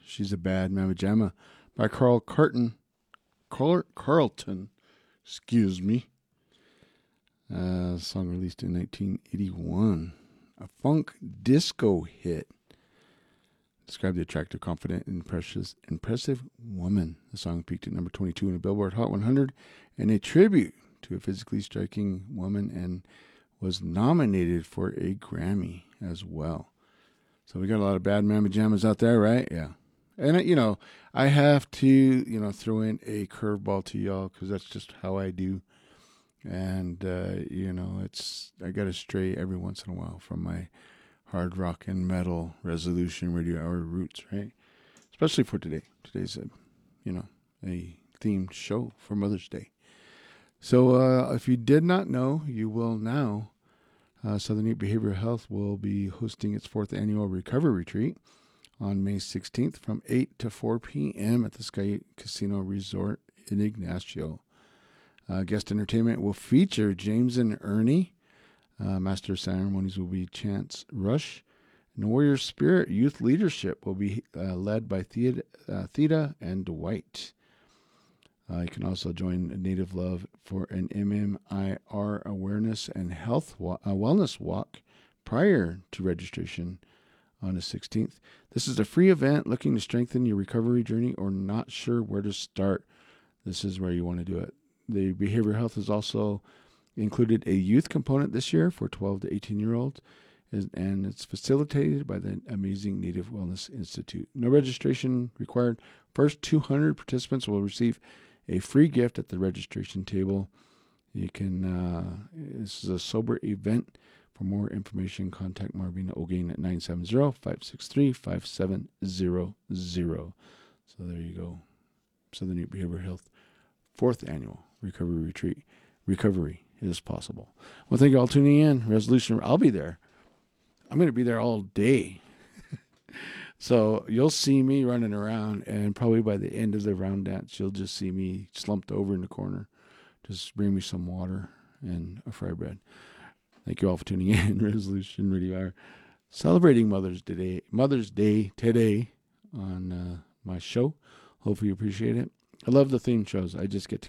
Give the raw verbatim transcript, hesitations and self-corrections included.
She's a Bad Mama Jamma by Carl Carton. Carl Carlton, excuse me. Uh, song released in nineteen eighty-one. A funk disco hit. Described the attractive, confident, and precious, impressive woman. The song peaked at number twenty-two in the Billboard Hot one hundred and a tribute to a physically striking woman, and was nominated for a Grammy as well. So we got a lot of Bad Mama Jammas out there, right? Yeah. And, you know, I have to, you know, throw in a curveball to y'all because that's just how I do. And, uh, you know, it's, I got to stray every once in a while from my hard rock and metal resolution radio hour roots, right? Especially for today. Today's, a, you know, a themed show for Mother's Day. So uh, if you did not know, you will now. Uh, Southern Ute Behavioral Health will be hosting its fourth annual recovery retreat on May sixteenth from eight to four p.m. at the Sky Casino Resort in Ignacio. Uh, guest entertainment will feature James and Ernie. Uh, Master of Ceremonies will be Chance Rush. And Warrior Spirit Youth Leadership will be uh, led by Theta, uh, Theta and Dwight. Uh, you can also join Native Love for an M M I R awareness and health wa- uh, wellness walk prior to registration on the sixteenth. This is a free event looking to strengthen your recovery journey or not sure where to start. This is where you want to do it. The behavioral health has also included a youth component this year for twelve to eighteen year olds, and it's facilitated by the amazing Native Wellness Institute. No registration required. First two hundred participants will receive a free gift at the registration table. You can, uh, this is a sober event. For more information, contact Marvina Ogain at nine seven zero, five six three, five seven zero zero. So there you go. Southern Ute Behavioral Health, fourth annual recovery retreat. Recovery is possible. Well, thank you all tuning in. Resolution, I'll be there. I'm going to be there all day. So you'll see me running around, and probably by the end of the round dance, you'll just see me slumped over in the corner. Just bring me some water and a fry bread. Thank you all for tuning in. Resolution Radio Hour, celebrating Mother's Day, Mother's Day today on uh, my show. Hopefully you appreciate it. I love the theme shows. I just get to